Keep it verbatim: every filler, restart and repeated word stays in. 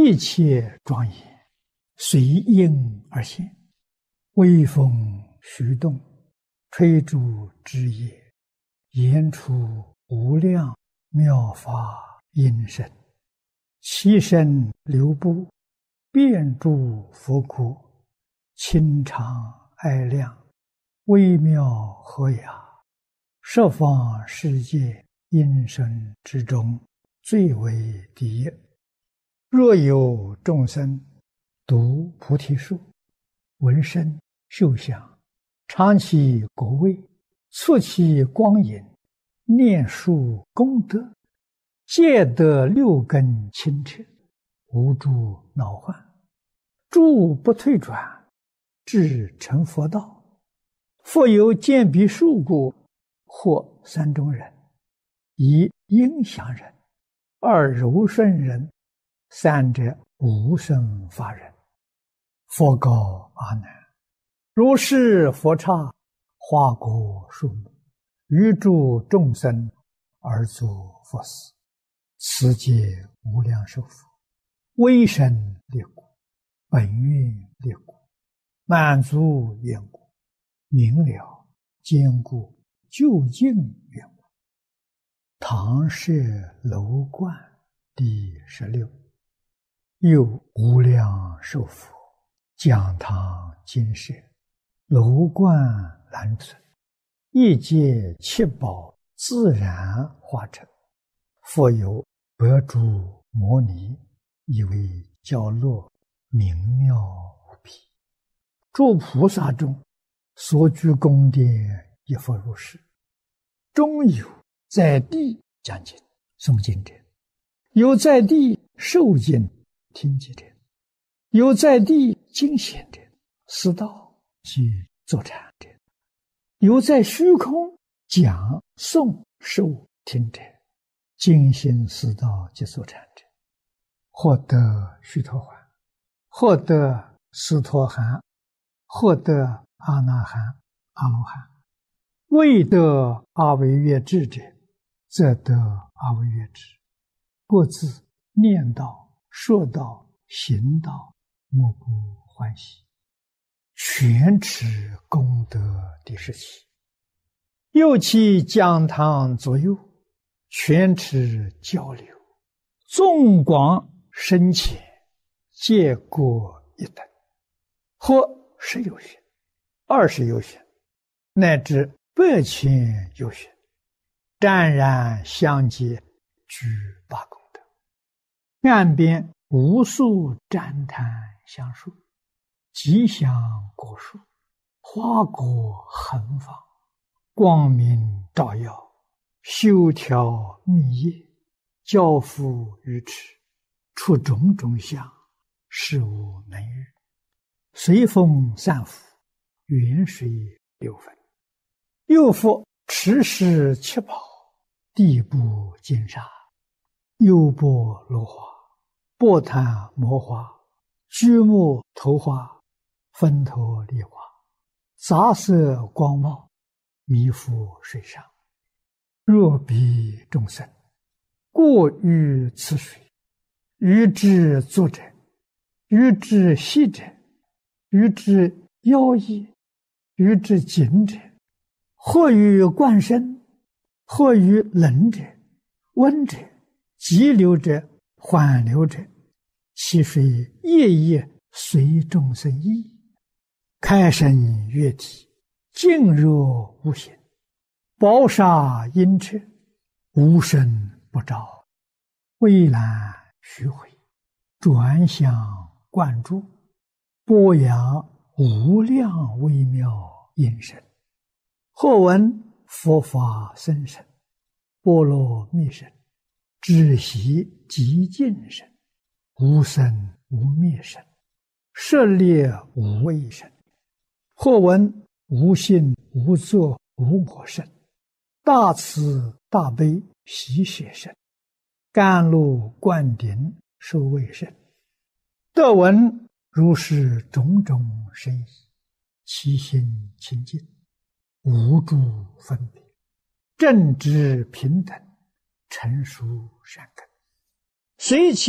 一切庄严，随应而现，微风徐动，吹竹枝叶，言出无量妙法音声，其声流布，遍诸佛国，清长爱亮，微妙和雅，十方世界音声之中，最为第一。若有众生读菩提树，闻声嗅香，尝其果味，触其光影，念树功德，皆得六根清澈，无诸恼患，诸不退转，至成佛道。复有见彼树故，或三种人：一应祥人，二柔顺人，三者无生法人。佛告阿难：如是佛刹，花果树木，于诸众生而作佛事，此皆无量寿佛，威神力故，本愿力故，满足愿故，明了坚固究竟愿故。唐舍楼观第十六。又无量寿佛，讲堂金舍，楼观兰存，一界七宝自然化成，复有百诸摩尼，以为教落，明妙无比。诸菩萨中所居宫殿，亦复如是。中有在地讲经诵经者，有在地受经听经者，有在地经显者，思道及坐禅者，有在虚空讲诵受听者，精心思道及坐禅者，获得须陀洹，获得斯陀含，获得阿那含、阿罗汉。未得阿惟越致者，则得阿惟越致。各自念道、说道、行道，莫不欢喜。全持功德第十七。又其讲堂左右，全持交流，纵广深浅，皆各一等，或十有许，二十有许，乃至百千有许，湛然相接，具八功德。岸边无数旃檀香树，吉祥果树，花果横放，光明照耀，修条密叶，交付于持，出种种相，事无能喻。随风散伏，远水流分。又复持世七宝，地部金沙，优波罗花，波檀摩花，居木头花，分头梨花，杂色光茂，弥覆水上。若彼众生过于此水，于之作者，于之息者，于之妖异，于之紧者，或于灌身，或于冷者、温者、急流者、缓流者，其水夜夜随众生意，开生悦体，静若无形，宝沙阴彻，无声不照，蔚蓝虚回，转向灌注，播扬无量微妙音声。或闻佛法甚深，波罗蜜声，止息极静声，无生无灭声，舍猎无畏声。或闻无性无作无我声，大慈大悲喜舍声，甘露灌顶受畏声。得闻如是种种声意，其心清净，无诸分别，正知平等，成熟善根，随其